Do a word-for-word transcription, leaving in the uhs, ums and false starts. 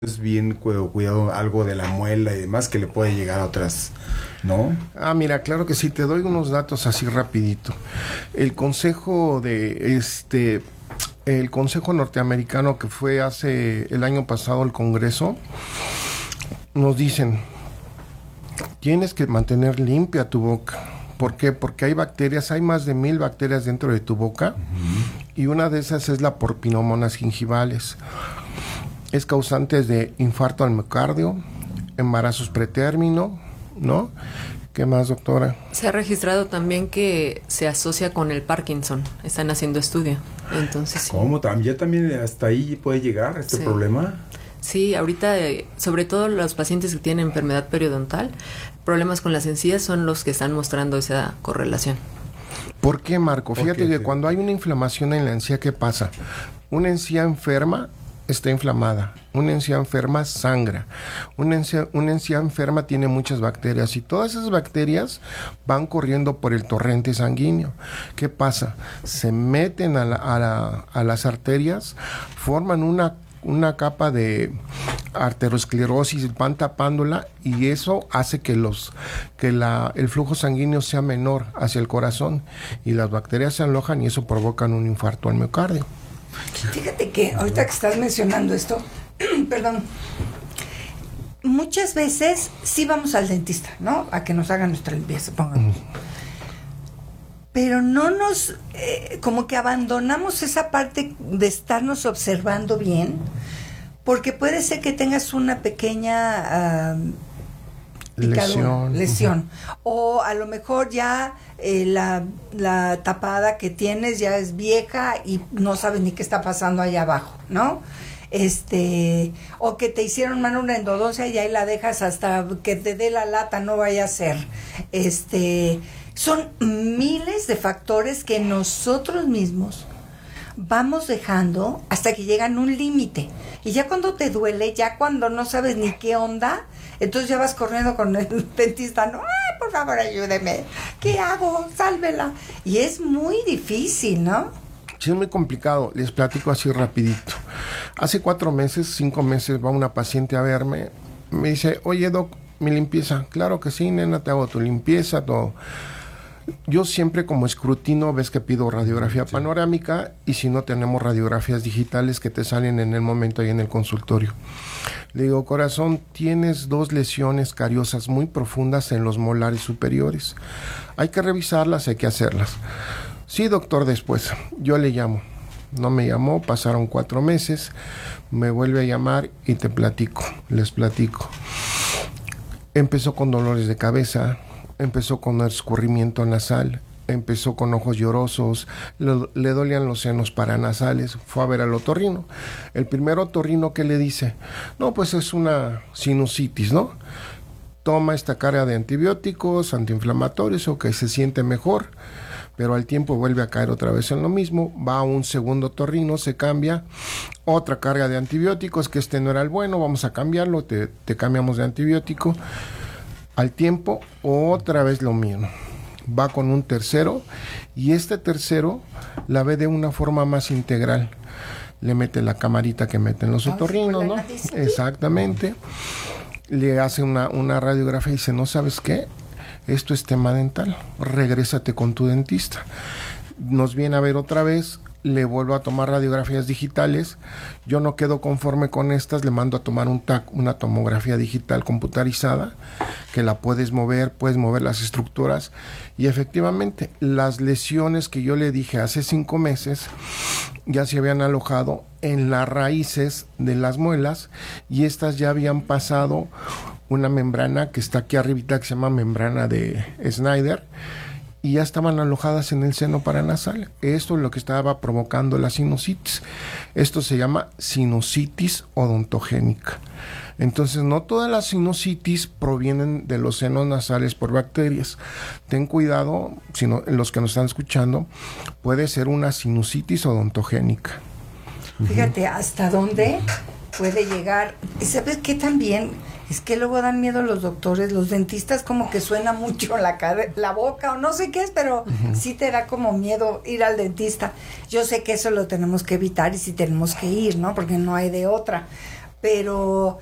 es bien cu- cuidado algo de la muela y demás que le puede llegar a otras, ¿no? Ah, mira, claro que sí, te doy unos datos así rapidito. El consejo de este, el consejo norteamericano que fue hace el año pasado al Congreso, nos dicen, tienes que mantener limpia tu boca. ¿Por qué? Porque hay bacterias, hay más de mil bacterias dentro de tu boca, uh-huh. Y una de esas es la Porpinomonas gingivales. Es causante de infarto al miocardio, embarazos pretérmino, ¿no? ¿Qué más, doctora? Se ha registrado también que se asocia con el Parkinson. Están haciendo estudio. Entonces, sí. ¿Cómo? ¿Ya también hasta ahí puede llegar este sí. problema? Sí, ahorita, eh, sobre todo los pacientes que tienen enfermedad periodontal, problemas con las encías son los que están mostrando esa correlación. ¿Por qué, Marco? Fíjate Okay, que sí. Cuando hay una inflamación en la encía, ¿qué pasa? Una encía enferma está inflamada, una encía enferma sangra, una encía, una encía enferma tiene muchas bacterias y todas esas bacterias van corriendo por el torrente sanguíneo. ¿Qué pasa? Se meten a, la, a, la, a las arterias, forman una una capa de arteriosclerosis, van tapándola y eso hace que los que la, el flujo sanguíneo sea menor hacia el corazón y las bacterias se alojan y eso provocan un infarto al miocardio. Fíjate que ahorita que estás mencionando esto, perdón, muchas veces sí vamos al dentista, ¿no? A que nos hagan nuestra limpieza, pongamos. Mm. Pero no nos, eh, como que abandonamos esa parte de estarnos observando bien, porque puede ser que tengas una pequeña uh, lesión, lesión. Uh-huh. O a lo mejor ya eh, la, la tapada que tienes ya es vieja y no sabes ni qué está pasando allá abajo, ¿no? Este, o que te hicieron mal una endodoncia y ahí la dejas hasta que te dé la lata, no vaya a ser. Este... Son miles de factores que nosotros mismos vamos dejando hasta que llegan a un límite. Y ya cuando te duele, ya cuando no sabes ni qué onda, entonces ya vas corriendo con el dentista. No, ay, por favor, ayúdeme. ¿Qué hago? Sálvela. Y es muy difícil, ¿no? Sí, es muy complicado. Les platico así rapidito. Hace cuatro meses, cinco meses, va una paciente a verme. Me dice, oye, doc, mi limpieza. Claro que sí, nena, te hago tu limpieza, todo. Yo siempre como escrutino, ves que pido radiografía sí. panorámica y si no tenemos radiografías digitales que te salen en el momento ahí en el consultorio. Le digo, corazón, tienes dos lesiones cariosas muy profundas en los molares superiores. Hay que revisarlas, hay que hacerlas. Sí, doctor, después. Yo le llamo. No me llamó, pasaron cuatro meses, me vuelve a llamar y te platico, les platico. Empezó con dolores de cabeza, empezó con escurrimiento nasal, empezó con ojos llorosos, le, le dolían los senos paranasales, fue a ver al otorrino. El primer otorrino que le dice, no, pues es una sinusitis, ¿no? Toma esta carga de antibióticos, antiinflamatorios, o que se siente mejor, pero al tiempo vuelve a caer otra vez en lo mismo, va a un segundo otorrino, se cambia, otra carga de antibióticos, que este no era el bueno, vamos a cambiarlo, te, te cambiamos de antibiótico. Al tiempo, otra vez lo mismo. Va con un tercero y este tercero la ve de una forma más integral. Le mete la camarita que meten los otorrinos, ¿no? Exactamente. Le hace una, una radiografía y dice, ¿no sabes qué? Esto es tema dental. Regrésate con tu dentista. Nos viene a ver otra vez. Le vuelvo a tomar radiografías digitales, yo no quedo conforme con estas, le mando a tomar un T A C, una tomografía digital computarizada, que la puedes mover, puedes mover las estructuras, y efectivamente, las lesiones que yo le dije hace cinco meses, ya se habían alojado en las raíces de las muelas, y estas ya habían pasado una membrana que está aquí arribita, que se llama membrana de Snyder, y ya estaban alojadas en el seno paranasal. Esto es lo que estaba provocando la sinusitis. Esto se llama sinusitis odontogénica. Entonces, no todas las sinusitis provienen de los senos nasales por bacterias. Ten cuidado, sino los que nos están escuchando, puede ser una sinusitis odontogénica. Fíjate, ¿hasta dónde puede llegar? ¿Sabes qué también? Es que luego dan miedo los doctores, los dentistas, como que suena mucho la cara, la boca o no sé qué es, pero uh-huh. sí te da como miedo ir al dentista. Yo sé que eso lo tenemos que evitar y sí tenemos que ir, ¿no? Porque no hay de otra. pero